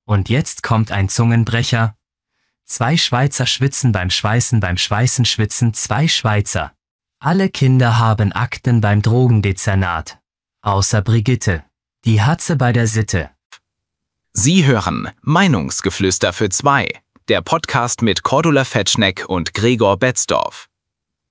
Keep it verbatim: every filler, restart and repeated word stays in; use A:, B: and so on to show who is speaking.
A: Und jetzt kommt ein Zungenbrecher. Zwei Schweizer schwitzen beim Schweißen, beim Schweißen schwitzen zwei Schweizer. Alle Kinder haben Akten beim Drogendezernat. Außer Brigitte. Die hat sie bei der Sitte.
B: Sie hören Meinungsgeflüster für zwei, der Podcast mit Cordula Fetschneck und Gregor Betzdorf.